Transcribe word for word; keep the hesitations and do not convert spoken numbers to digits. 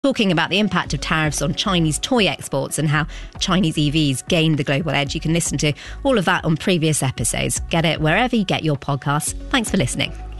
talking about the impact of tariffs on Chinese toy exports and how Chinese E Vs gained the global edge. You can listen to all of that on previous episodes. Get it wherever you get your podcasts. Thanks for listening.